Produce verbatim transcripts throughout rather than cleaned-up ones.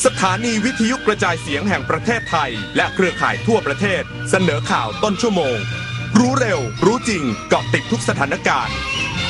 สถานีวิทยุกระจายเสียงแห่งประเทศไทยและเครือข่ายทั่วประเทศเสนอข่าวต้นชั่วโมงรู้เร็วรู้จริงเกาะติดทุกสถานการณ์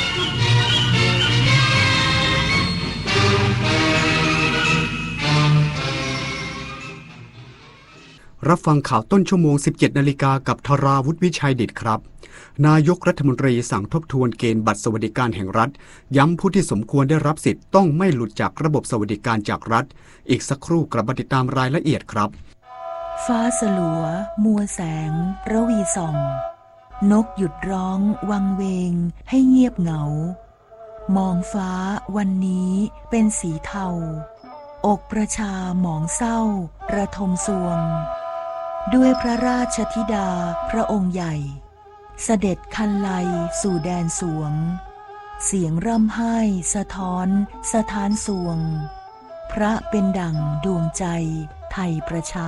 รับฟังข่าวต้นชั่วโมง สิบเจ็ดนาฬิกากับธราวุฒิวิชัยดิษฐ์ครับนายกรัฐมนตรีสั่งทบทวนเกณฑ์บัตรสวัสดิการแห่งรัฐย้ำผู้ที่สมควรได้รับสิทธิ์ต้องไม่หลุดจากระบบสวัสดิการจากรัฐอีกสักครู่กลับมาติดตามรายละเอียดครับฟ้าสลัวมัวแสงระวีส่องนกหยุดร้องวังเวงให้เงียบเหงามองฟ้าวันนี้เป็นสีเทาอกประชาหมองเศร้าระทมสวงด้วยพระราชธิดาพระองค์ใหญ่เสด็จคันไลสู่แดนสวงเสียงร่ำไห้สะท้อนสะท้านสวงพระเป็นดั่งดวงใจไทยประชา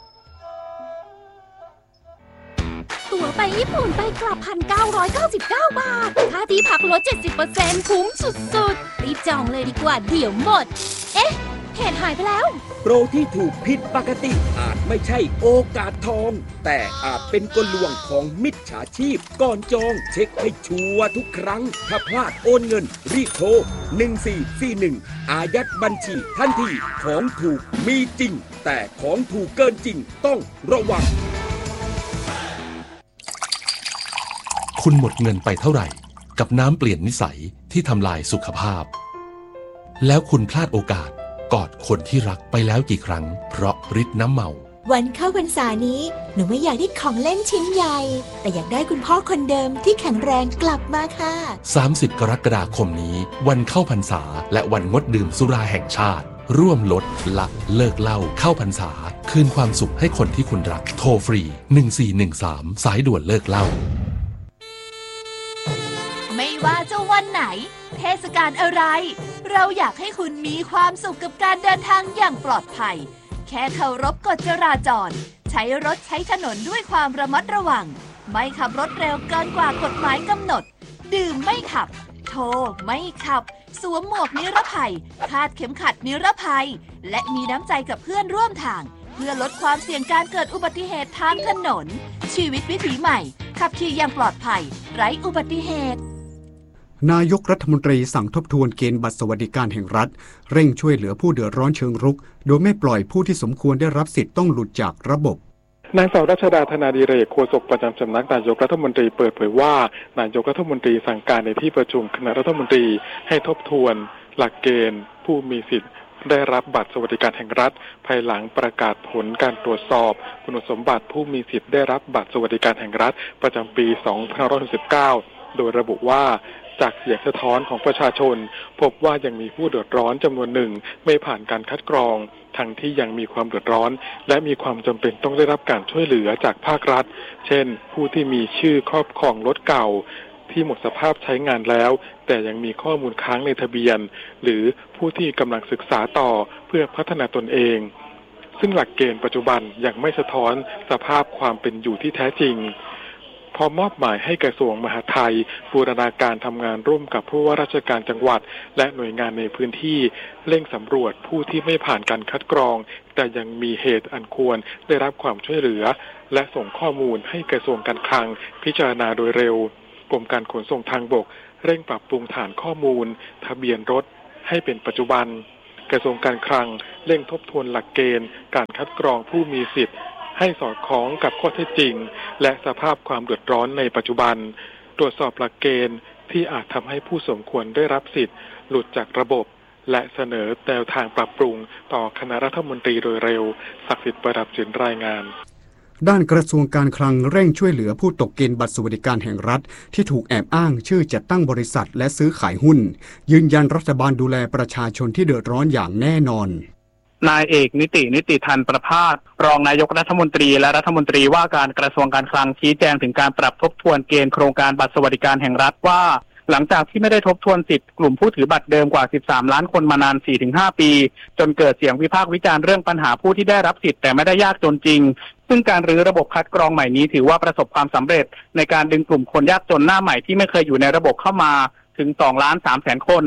ตั๋วไปญี่ปุ่นไปกลับ หนึ่งพันเก้าร้อยเก้าสิบเก้า บาทค่าที่พักลด เจ็ดสิบเปอร์เซ็นต์ คุ้มสุดๆรีบจองเลยดีกว่าเดี๋ยวหมดเอ๊ะเพจหายไปแล้วโปรที่ถูกผิดปกติอาจไม่ใช่โอกาสทองแต่อาจเป็นกลลวงของมิจฉาชีพก่อนจองเช็คให้ชัวร์ทุกครั้งถ้าพลาดโอนเงินรีบโทรหนึ่งสี่สี่หนึ่งอายัดบัญชีทันทีของถูกมีจริงแต่ของถูกเกินจริงต้องระวังคุณหมดเงินไปเท่าไหร่กับน้ำเปลี่ยนนิสัยที่ทำลายสุขภาพแล้วคุณพลาดโอกาสกอดคนที่รักไปแล้วกี่ครั้งเพราะฤทธิ์น้ำเมาวันเข้าพรรษานี้หนูไม่อยากได้ของเล่นชิ้นใหญ่แต่อยากได้คุณพ่อคนเดิมที่แข็งแรงกลับมาค่ะสามสิบกรกฎาคมนี้วันเข้าพรรษาและวันงดดื่มสุราแห่งชาติร่วมลดละเลิกเหล้าเข้าพรรษาคืนความสุขให้คนที่คุณรักโทรฟรีหนึ่งสี่หนึ่งสามสายด่วนเลิกเหล้าไม่ว่าจะวันไหนเทศกาลอะไรเราอยากให้คุณมีความสุขกับการเดินทางอย่างปลอดภัยแค่เคารพกฎจราจรใช้รถใช้ถนนด้วยความระมัดระวังไม่ขับรถเร็วเกินกว่ากฎหมายกำหนดดื่มไม่ขับโทรไม่ขับสวมหมวกนิรภัยคาดเข็มขัดนิรภัยและมีน้ำใจกับเพื่อนร่วมทางเพื่อลดความเสี่ยงการเกิดอุบัติเหตุทางถนนชีวิตวิถีใหม่ขับขี่อย่างปลอดภัยไร้อุบัติเหตุนายกรัฐมนตรีสั่งทบทวนเกณฑ์บัตรสวัสดิการแห่งรัฐเร่งช่วยเหลือผู้เดือดร้อนเชิงรุกโดยไม่ปล่อยผู้ที่สมควรได้รับสิทธิ์ต้องหลุดจากระบบนางสาวรัชดาธนาดิเรกโฆษกประจำสำนักนายกรัฐมนตรีเปิดเผยว่านายกรัฐมนตรีสั่งการในที่ประชุมคณะรัฐมนตรีให้ทบทวนหลักเกณฑ์ผู้มีสิทธิ์ได้รับบัตรสวัสดิการแห่งรัฐภายหลังประกาศผลการตรวจสอบคุณสมบัติผู้มีสิทธิ์ได้รับบัตรสวัสดิการแห่งรัฐประจำปีสองพันห้าร้อยหกสิบเก้าโดยระบุว่าจากเสียงสะท้อนของประชาชนพบว่ายังมีผู้เดือดร้อนจำนวนหนึ่งไม่ผ่านการคัดกรองทั้งที่ยังมีความเดือดร้อนและมีความจำเป็นต้องได้รับการช่วยเหลือจากภาครัฐเช่นผู้ที่มีชื่อครอบครองรถเก่าที่หมดสภาพใช้งานแล้วแต่ยังมีข้อมูลค้างในทะเบียนหรือผู้ที่กำลังศึกษาต่อเพื่อพัฒนาตนเองซึ่งหลักเกณฑ์ปัจจุบันยังไม่สะท้อนสภาพความเป็นอยู่ที่แท้จริงพอมอบหมายให้กระทรวงมหาดไทยบูรณาการทำงานร่วมกับผู้ว่าราชการจังหวัดและหน่วยงานในพื้นที่เร่งสำรวจผู้ที่ไม่ผ่านการคัดกรองแต่ยังมีเหตุอันควรได้รับความช่วยเหลือและส่งข้อมูลให้กระทรวงการคลังพิจารณาโดยเร็วกรมการขนส่งทางบกเร่งปรับปรุงฐานข้อมูลทะเบียนรถให้เป็นปัจจุบันกระทรวงการคลังเร่งทบทวนหลักเกณฑ์การคัดกรองผู้มีสิทธิ์ให้สอดคล้องกับข้อเท็จจริงและสภาพความเดือดร้อนในปัจจุบันตรวจสอบหลักเกณฑ์ที่อาจทำให้ผู้สมควรได้รับสิทธิ์หลุดจากระบบและเสนอแนวทางปรับปรุงต่อคณะรัฐมนตรีโดยเร็วศักดิ์สิทธิ์ประดับจินรายงานด้านกระทรวงการคลังเร่งช่วยเหลือผู้ตกเกณฑ์บัตรสวัสดิการแห่งรัฐที่ถูกแอบอ้างชื่อจัดตั้งบริษัทและซื้อขายหุ้นยืนยันรัฐบาลดูแลประชาชนที่เดือดร้อนอย่างแน่นอนนายเอกนิตินิติธันประภาสรองนายกรัฐมนตรีและรัฐมนตรีว่าการกระทรวงการคลังชี้แจงถึงการปรับทบทวนเกณฑ์โครงการบัตรสวัสดิการแห่งรัฐว่าหลังจากที่ไม่ได้ทบทวนสิทธิ์กลุ่มผู้ถือบัตรเดิมกว่าสิบสามล้านคนมานาน สี่ถึงห้า ปีจนเกิดเสียงวิพากษ์วิจารณ์เรื่องปัญหาผู้ที่ได้รับสิทธิ์แต่ไม่ได้ยากจนจริงซึ่งการรื้อระบบคัดกรองใหม่นี้ถือว่าประสบความสำเร็จในการดึงกลุ่มคนยากจนหน้าใหม่ที่ไม่เคยอยู่ในระบบเข้ามาถึง สองล้านสามแสน คน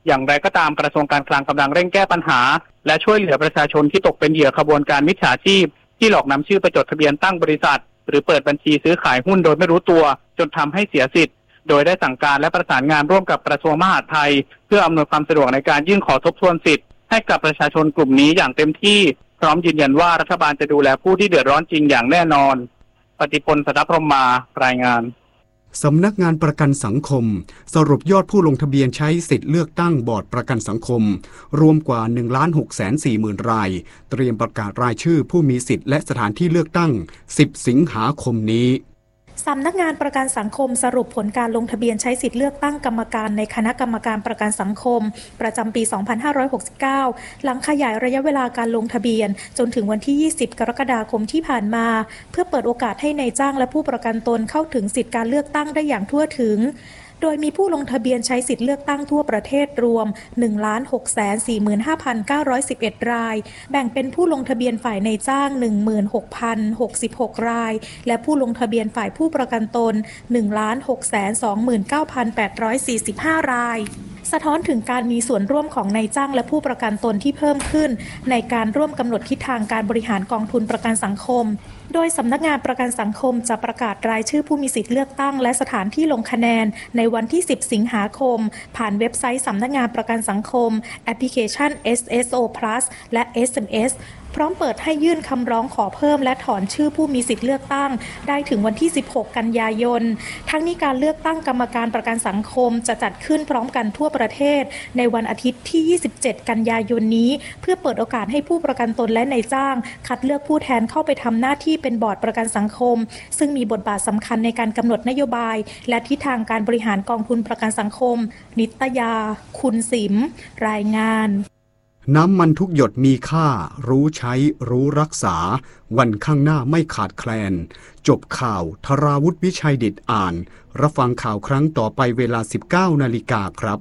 อย่างไรก็ตามกระทรวงการคลังกำลังเร่งแก้ปัญหาและช่วยเหลือประชาชนที่ตกเป็นเหยื่อขบวนการมิจฉาชีพที่หลอกนำชื่อไปจดทะเบียนตั้งบริษัทหรือเปิดบัญชีซื้อขายหุ้นโดยไม่รู้ตัวจนทำให้เสียสิทธิ์โดยได้สั่งการและประสานงานร่วมกับกระทรวงมหาดไทยเพื่ออำนวยความสะดวกในการยื่นขอทบทวนสิทธิ์ให้กับประชาชนกลุ่มนี้อย่างเต็มที่พร้อมยืนยันว่ารัฐบาลจะดูแลผู้ที่เดือดร้อนจริงอย่างแน่นอนปฏิพล สัทธพรหมมารายงานสำนักงานประกันสังคมสรุปยอดผู้ลงทะเบียนใช้สิทธิ์เลือกตั้งบอร์ดประกันสังคมรวมกว่า หนึ่งล้านหกแสนสี่หมื่น รายเตรียมประกาศรายชื่อผู้มีสิทธิ์และสถานที่เลือกตั้งสิบสิงหาคมนี้สำนักงานประกันสังคมสรุปผลการลงทะเบียนใช้สิทธิ์เลือกตั้งกรรมการในคณะกรรมการประกันสังคมประจำปี สองพันห้าร้อยหกสิบเก้า หลังขยายระยะเวลาการลงทะเบียนจนถึงวันที่ ยี่สิบ กรกฎาคมที่ผ่านมาเพื่อเปิดโอกาสให้นายจ้างและผู้ประกันตนเข้าถึงสิทธิการเลือกตั้งได้อย่างทั่วถึงโดยมีผู้ลงทะเบียนใช้สิทธิเลือกตั้งทั่วประเทศรวม หนึ่งล้านหกแสนสี่หมื่นห้าพันเก้าร้อยสิบเอ็ด รายแบ่งเป็นผู้ลงทะเบียนฝ่ายนายจ้าง หนึ่งหมื่นหกพันหกสิบหก รายและผู้ลงทะเบียนฝ่ายผู้ประกันตน หนึ่งล้านหกแสนสองหมื่นเก้าพันแปดร้อยสี่สิบห้า รายสะท้อนถึงการมีส่วนร่วมของนายจ้างและผู้ประกันตนที่เพิ่มขึ้นในการร่วมกำหนดทิศทางการบริหารกองทุนประกันสังคมโดยสำนักงานประกันสังคมจะประกาศรายชื่อผู้มีสิทธิเลือกตั้งและสถานที่ลงคะแนนในวันที่ สิบ สิงหาคมผ่านเว็บไซต์สำนักงานประกันสังคมแอปพลิเคชัน เอส เอส โอ Plus และ เอส เอ็ม เอส พร้อมเปิดให้ยื่นคำร้องขอเพิ่มและถอนชื่อผู้มีสิทธิเลือกตั้งได้ถึงวันที่ สิบหก กันยายนทั้งนี้การเลือกตั้งกรรมการประกันสังคมจะจัดขึ้นพร้อมกันทั่วประเทศในวันอาทิตย์ที่ ยี่สิบเจ็ด กันยายนนี้เพื่อเปิดโอกาสให้ผู้ประกันตนและนายจ้างคัดเลือกผู้แทนเข้าไปทำหน้าที่เป็นบอร์ดประกันสังคมซึ่งมีบทบาทสำคัญในการกำหนดนโยบายและทิศทางการบริหารกองทุนประกันสังคมนิตยาคุณสิมรายงานน้ำมันทุกหยดมีค่ารู้ใช้รู้รักษาวันข้างหน้าไม่ขาดแคลนจบข่าวธราวุฒิวิชัยดิษฐ์อ่านรับฟังข่าวครั้งต่อไปเวลา สิบเก้า นาฬิกาครับ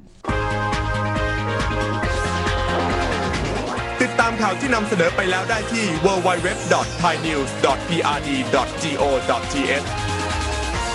ติดตามข่าวที่นำเสนอไปแล้วได้ที่ ดับเบิลยู ดับเบิลยู ดับเบิลยู ดอท ไทยนิวส์ ดอท พี อาร์ ดี ดอท จี โอ ดอท ที เอช